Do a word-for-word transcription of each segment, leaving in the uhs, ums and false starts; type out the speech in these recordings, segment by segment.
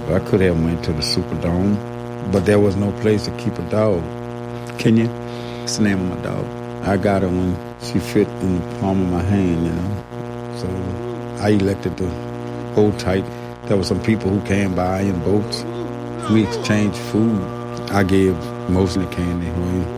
I could have went to the Superdome, but there was no place to keep a dog. Kenya, that's the name of my dog. I got her when she fit in the palm of my hand, you know. So I elected to hold tight. There were some people who came by in boats. We exchanged food. I gave mostly candy away.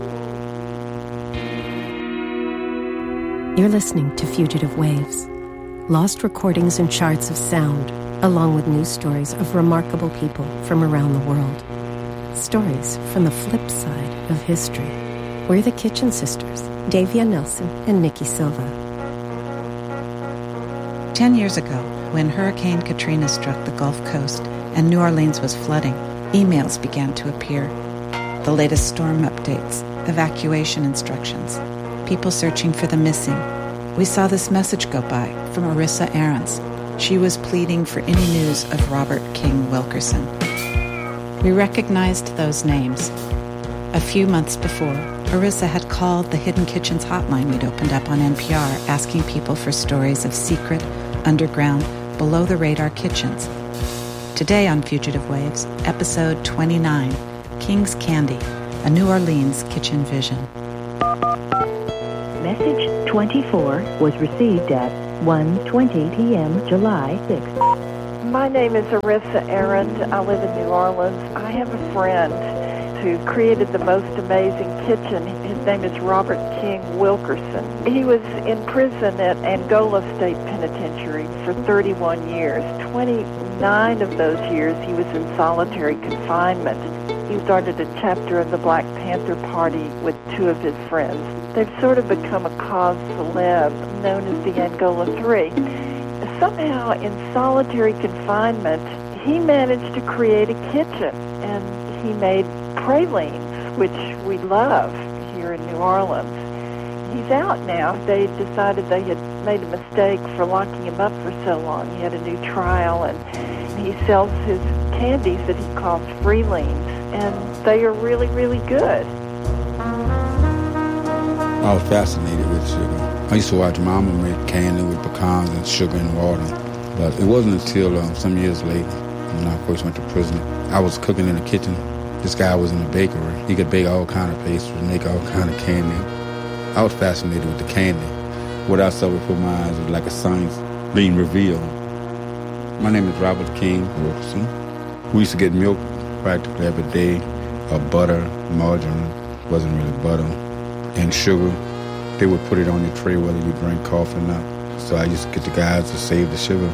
You're listening to Fugitive Waves, lost recordings and shards of sound, along with news stories of remarkable people from around the world. Stories from the flip side of history. We're the Kitchen Sisters, Davia Nelson and Nikki Silva. Ten years ago, when Hurricane Katrina struck the Gulf Coast and New Orleans was flooding, emails began to appear. The latest storm updates, evacuation instructions, people searching for the missing. We saw this message go by from Arissa Aarons. She was pleading for any news of Robert King Wilkerson. We recognized those names. A few months before, Arissa had called the Hidden Kitchens hotline we'd opened up on N P R, asking people for stories of secret, underground, below-the-radar kitchens. Today on Fugitive Waves, episode twenty-nine, King's Candy, a New Orleans kitchen vision. Message twenty-four was received at one twenty p.m. July sixth. My name is Arissa Aarons. I live in New Orleans. I have a friend who created the most amazing kitchen. His name is Robert King Wilkerson. He was in prison at Angola State Penitentiary for thirty-one years. twenty-nine of those years he was in solitary confinement. He started a chapter of the Black Panther Party with two of his friends. They've sort of become a cause célèbre known as the Angola Three. Somehow, in solitary confinement, he managed to create a kitchen, and he made pralines, which we love here in New Orleans. He's out now. They decided they had made a mistake for locking him up for so long. He had a new trial, and he sells his candies that he calls freelines, and they are really, really good. I was fascinated with sugar. I used to watch Mama make candy with pecans and sugar and water. But it wasn't until um, some years later, when I first went to prison, I was cooking in the kitchen. This guy was in the bakery. He could bake all kind of pastries, make all kind of candy. I was fascinated with the candy. What I saw before my eyes was like a science being revealed. My name is Robert King Wilkerson. We used to get milk practically every day, or butter, margarine, wasn't really butter, and sugar. They would put it on your tray whether you drank coffee or not. So I used to get the guys to save the sugar.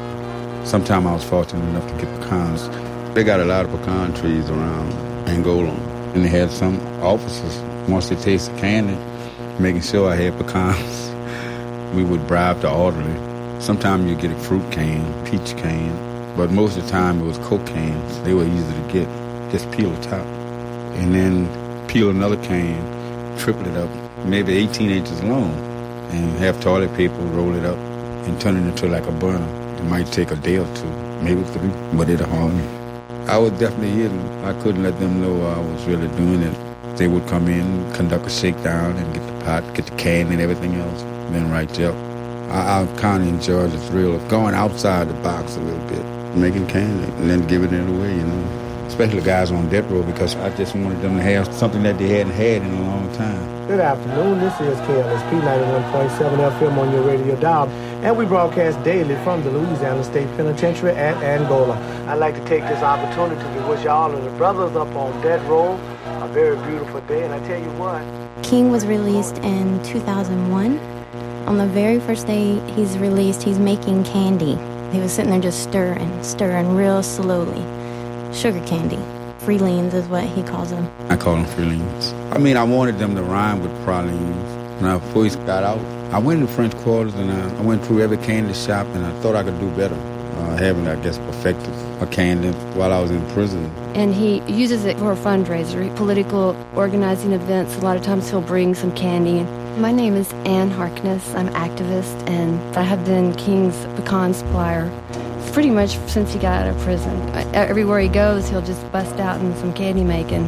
Sometime I was fortunate enough to get pecans. They got a lot of pecan trees around Angola, and they had some officers, once they tasted candy, making sure I had pecans. We would bribe the orderly. Sometimes you get a fruit can, peach can, but most of the time it was Coke cans. They were easy to get. Just peel the top, and then peel another can, triple it up, maybe eighteen inches long, and have toilet paper, roll it up, and turn it into like a burner. It might take a day or two, maybe three, but it'll harm me. I was definitely hidden. I couldn't let them know I was really doing it. They would come in, conduct a shakedown, and get the pot, get the can and everything else, and then right there. I, I kind of enjoyed the thrill of going outside the box a little bit, making candy, and then giving it away, you know. Especially guys on death row, because I just wanted them to have something that they hadn't had in a long time. Good afternoon, this is K L S P ninety-one point seven F M on your radio dial, and we broadcast daily from the Louisiana State Penitentiary at Angola. I'd like to take this opportunity to wish all of the brothers up on death row a very beautiful day, and I tell you what. King was released in two thousand one. On the very first day he's released, he's making candy. He was sitting there just stirring, stirring real slowly. Sugar candy. Freelines is what he calls them. I call them freelines. I mean, I wanted them to rhyme with pralines. When I first got out, I went to French Quarters and I, I went through every candy shop, and I thought I could do better. Uh, having, I guess, perfected a candy while I was in prison. And he uses it for a fundraiser, political organizing events. A lot of times he'll bring some candy. My name is Ann Harkness. I'm an activist, and I have been King's pecan supplier pretty much since he got out of prison. Everywhere he goes, he'll just bust out in some candy making.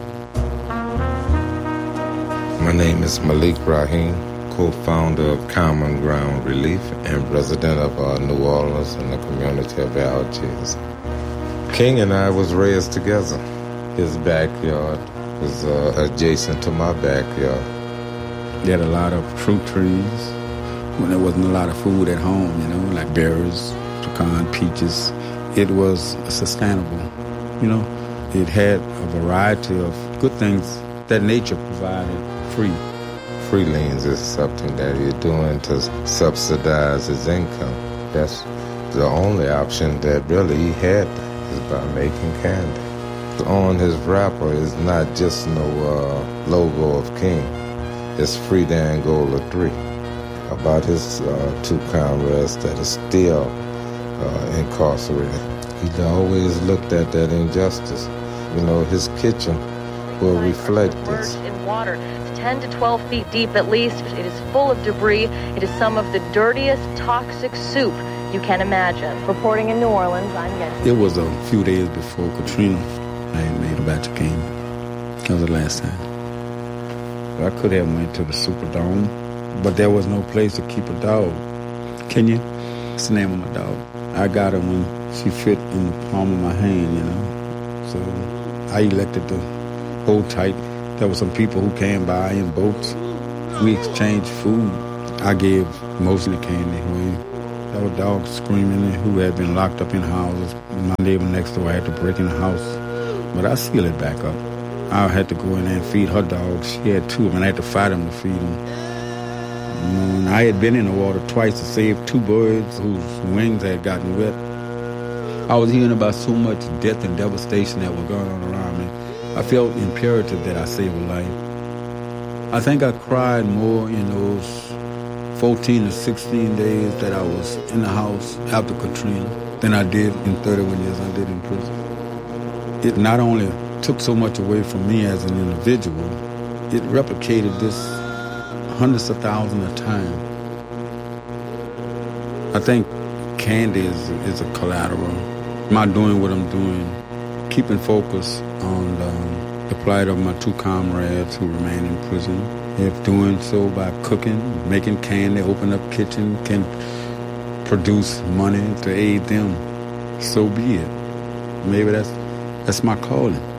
My name is Malik Rahim, co-founder of Common Ground Relief and resident of uh, New Orleans and the community of Algiers. King and I was raised together. His backyard was uh, adjacent to my backyard. They had a lot of fruit trees when there wasn't a lot of food at home, you know, like berries, pecan, peaches. It was sustainable, you know. It had a variety of good things that nature provided free. Freelance is something that he's doing to subsidize his income. That's the only option that really he had is by making candy. On his wrapper is not just no uh, logo of King. It's Free the Angola three, about his uh, two comrades that are still uh, incarcerated. He always looked at that injustice. You know, his kitchen will reflect this. In water, ten to twelve feet deep at least. It is full of debris. It is some of the dirtiest toxic soup you can imagine. Reporting in New Orleans, I'm Getty. It was a few days before Katrina. I had made a batch of candy. That was the last time. I could have went to the Superdome, but there was no place to keep a dog. Kenya, that's the name of my dog. I got her when she fit in the palm of my hand, you know. So I elected to hold tight. There were some people who came by in boats. We exchanged food. I gave most of the candy away. There were dogs screaming who had been locked up in houses. My neighbor next door had to break in the house, but I sealed it back up. I had to go in there and feed her dogs. She had two of them, and I had to fight them to feed them. You know, and I had been in the water twice to save two birds whose wings had gotten wet. I was hearing about so much death and devastation that was going on around me. I felt imperative that I save a life. I think I cried more in those fourteen to sixteen days that I was in the house after Katrina than I did in thirty-one years I did in prison. It not only took so much away from me as an individual, it replicated this hundreds of thousands of times. I think candy is, is a collateral. My doing what I'm doing, keeping focus on um, the plight of my two comrades who remain in prison. If doing so by cooking, making candy, open up kitchen, can produce money to aid them, so be it. Maybe that's that's my calling.